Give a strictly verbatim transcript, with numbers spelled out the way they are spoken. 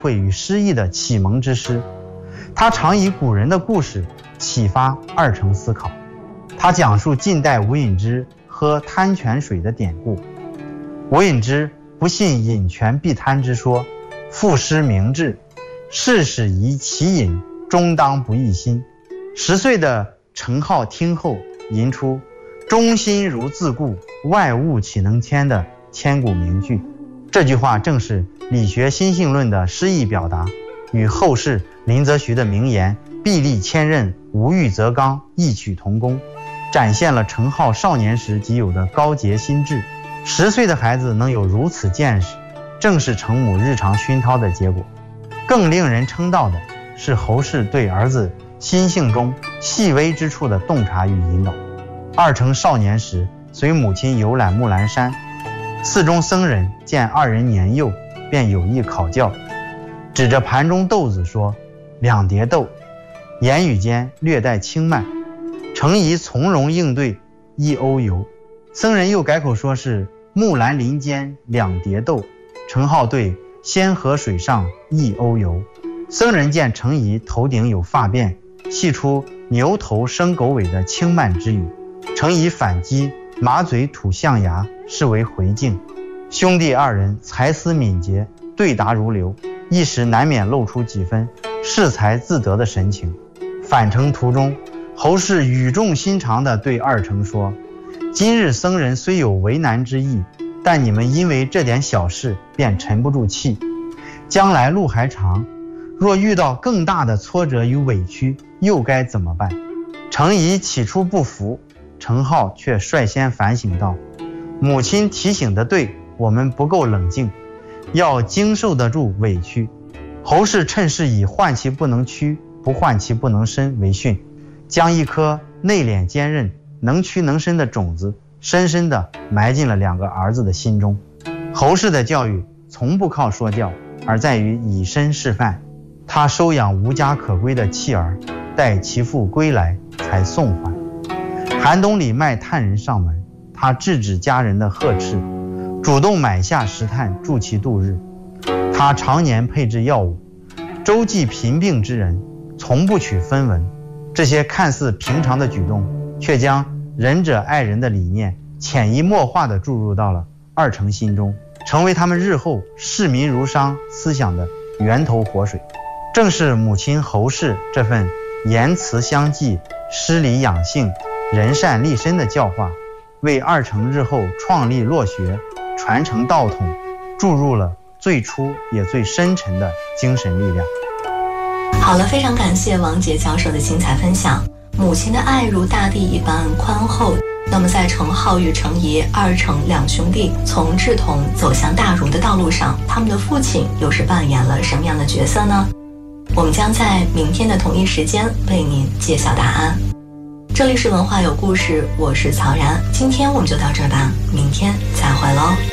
慧与诗意的启蒙之师。他常以古人的故事启发二程思考。他讲述近代吴隐之喝贪泉水的典故。吴隐之不信饮泉必贪之说，赋诗明志，事使宜其饮，终当不异心。十岁的程颢听后吟出中心如自固，外物岂能迁的千古名句。这句话正是理学心性论的诗意表达，与后世林则徐的名言臂力千仞，无欲则刚异曲同工，展现了程颢少年时即有的高洁心智。十岁的孩子能有如此见识，正是程母日常熏陶的结果。更令人称道的是侯氏对儿子心性中细微之处的洞察与引导。二程少年时随母亲游览木兰山，寺中僧人见二人年幼，便有意考教，指着盘中豆子说：“两碟豆。”言语间略带轻慢。程颐从容应对：“一瓯油。”僧人又改口说是木兰林间两碟豆。程颢对：“仙河水上一瓯油。”僧人见程颐头顶有发辫，系出牛头生狗尾的轻慢之语。程颐反击：“马嘴吐象牙，是为回敬。”兄弟二人才思敏捷，对答如流，一时难免露出几分适才自得的神情。返程途中，侯氏语重心长地对二程说：“今日僧人虽有为难之意，但你们因为这点小事便沉不住气，将来路还长，若遇到更大的挫折与委屈，又该怎么办？”程颐起初不服，程颢却率先反省道：“母亲提醒得对，我们不够冷静，要经受得住委屈。”侯氏趁势以患其不能屈，不患其不能伸为训，将一颗内敛坚韧、能屈能伸的种子深深地埋进了两个儿子的心中。侯氏的教育从不靠说教，而在于以身示范。他收养无家可归的妻儿，待其父归来才送还。寒冬里卖炭人上门，他制止家人的呵斥，主动买下石炭助其度日。他常年配置药物，周济贫病之人，从不取分文。这些看似平常的举动，却将仁者爱人的理念潜移默化地注入到了二程心中，成为他们日后视民如商思想的源头活水。正是母亲侯氏这份言辞相济、诗礼养性、仁善立身的教化，为二程日后创立落学、传承道统注入了最初也最深沉的精神力量。 好了，非常感谢王杰教授的精彩分享。母亲的爱如大地一般宽厚，那么在程颢与程颐二程两兄弟从志同走向大儒的道路上，他们的父亲又是扮演了什么样的角色呢？我们将在明天的同一时间为您揭晓答案。这里是文化有故事，我是曹然，今天我们就到这儿吧，明天再会喽。